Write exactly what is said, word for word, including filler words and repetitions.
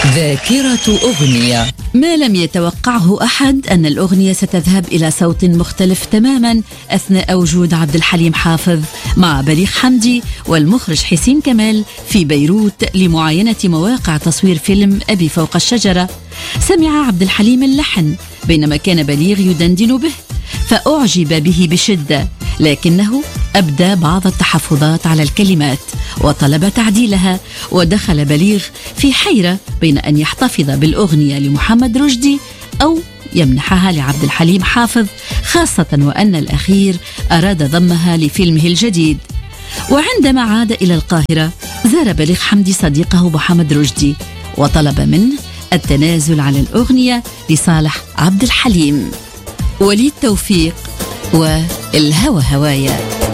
ذاكرة أغنية. ما لم يتوقعه أحد أن الأغنية ستذهب إلى صوت مختلف تماما أثناء وجود عبد الحليم حافظ مع بليغ حمدي والمخرج حسين كمال في بيروت لمعاينة مواقع تصوير فيلم أبي فوق الشجرة. سمع عبد الحليم اللحن بينما كان بليغ يدندن به، فأعجب به بشدة، لكنه أبدى بعض التحفظات على الكلمات وطلب تعديلها. ودخل بليغ في حيرة بين أن يحتفظ بالأغنية لمحمد رشدي أو يمنحها لعبد الحليم حافظ، خاصة وأن الأخير أراد ضمها لفيلمه الجديد. وعندما عاد إلى القاهرة زار بليغ حمدي صديقه محمد رشدي وطلب منه التنازل عن الأغنية لصالح عبد الحليم. وليد توفيق والهوى هوايا.